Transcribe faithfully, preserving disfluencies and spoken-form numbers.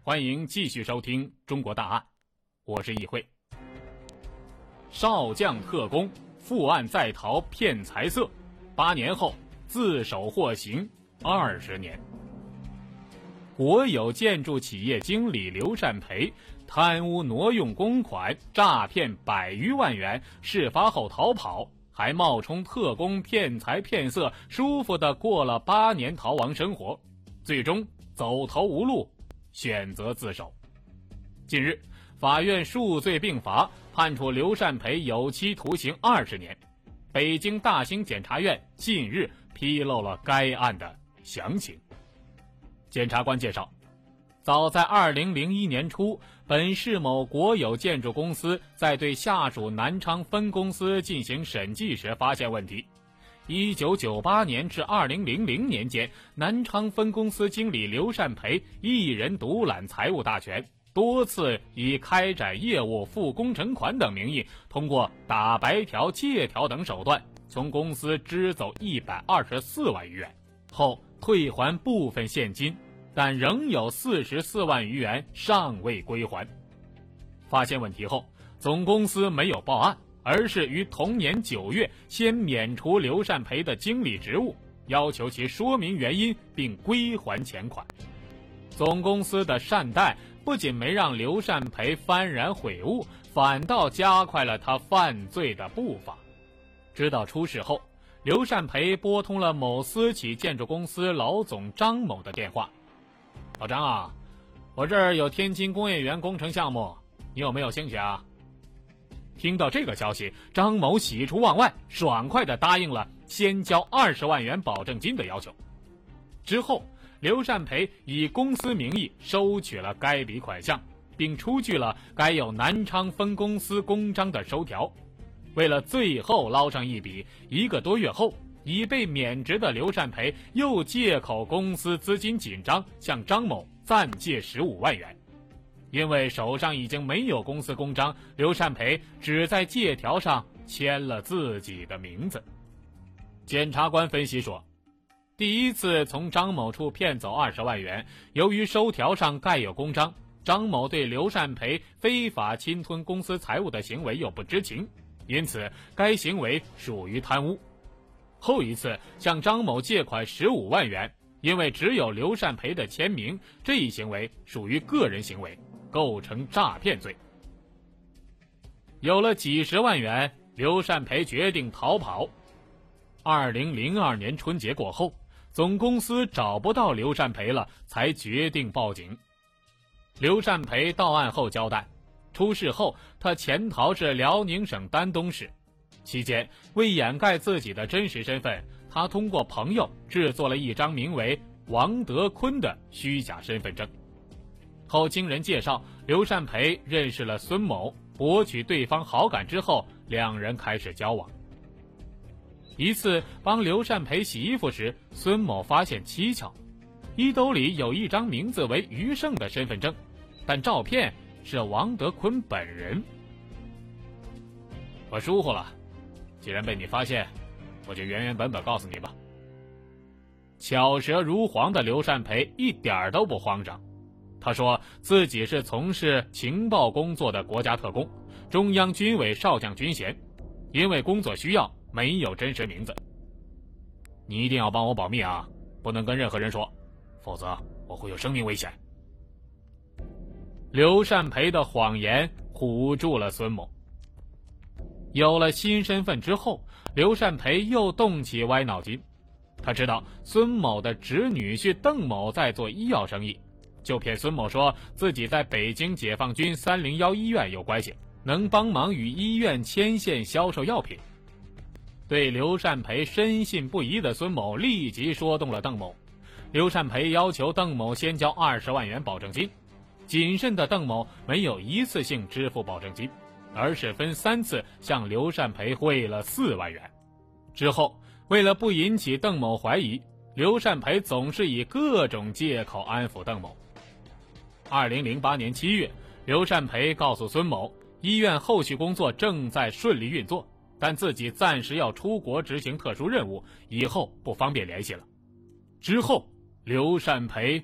欢迎继续收听《中国大案》，我是易会。少将特工负案在逃骗财色，八年后自首获刑二十年。国有建筑企业经理刘善培贪污挪用公款，诈骗百余万元，事发后逃跑，还冒充特工骗财骗色，舒服地过了八年逃亡生活，最终走投无路，选择自首。近日，法院数罪并罚，判处刘善培有期徒刑二十年。北京大兴检察院近日披露了该案的详情。检察官介绍，早在二零零一年初，本市某国有建筑公司在对下属南昌分公司进行审计时发现问题。一九九八年至二零零零年间，南昌分公司经理刘善培一人独揽财务大权，多次以开展业务、付工程款等名义，通过打白条、借条等手段，从公司支走一百二十四万余元，后退还部分现金，但仍有四十四万余元尚未归还。发现问题后，总公司没有报案，而是于同年九月先免除刘善培的经理职务，要求其说明原因并归还钱款。总公司的善待不仅没让刘善培幡然悔悟，反倒加快了他犯罪的步伐。知道出事后，刘善培拨通了某私企建筑公司老总张某的电话。老张啊，我这儿有天津工业园工程项目，你有没有兴趣啊？听到这个消息，张某喜出望外，爽快地答应了先交二十万元保证金的要求。之后，刘善培以公司名义收取了该笔款项，并出具了该有南昌分公司公章的收条。为了最后捞上一笔，一个多月后，已被免职的刘善培又借口公司资金紧张，向张某暂借十五万元。因为手上已经没有公司公章，刘善培只在借条上签了自己的名字。检察官分析说，第一次从张某处骗走二十万元，由于收条上盖有公章，张某对刘善培非法侵吞公司财物的行为又不知情，因此该行为属于贪污。后一次向张某借款十五万元，因为只有刘善培的签名，这一行为属于个人行为，构成诈骗罪。有了几十万元，刘善培决定逃跑。二零零二年春节过后，总公司找不到刘善培了，才决定报警。刘善培到案后交代，出事后他潜逃至辽宁省丹东市，期间为掩盖自己的真实身份，他通过朋友制作了一张名为王德坤的虚假身份证。后经人介绍，刘善培认识了孙某，博取对方好感之后，两人开始交往。一次帮刘善培洗衣服时，孙某发现蹊跷，衣兜里有一张名字为余胜的身份证，但照片是王德坤本人。我疏忽了，既然被你发现，我就原原本本告诉你吧。巧舌如簧的刘善培一点都不慌张，他说自己是从事情报工作的国家特工，中央军委少将军衔，因为工作需要没有真实名字。你一定要帮我保密啊，不能跟任何人说，否则我会有生命危险。刘善培的谎言唬住了孙某。有了新身份之后，刘善培又动起歪脑筋。他知道孙某的侄女婿邓某在做医药生意，就骗孙某说自己在北京解放军三零一医院有关系，能帮忙与医院牵线销售药品。对刘善培深信不疑的孙某立即说动了邓某。刘善培要求邓某先交二十万元保证金，谨慎的邓某没有一次性支付保证金，而是分三次向刘善培汇了四万元。之后，为了不引起邓某怀疑，刘善培总是以各种借口安抚邓某。二零零八年七月，刘善培告诉孙某，医院后续工作正在顺利运作，但自己暂时要出国执行特殊任务，以后不方便联系了。之后，刘善培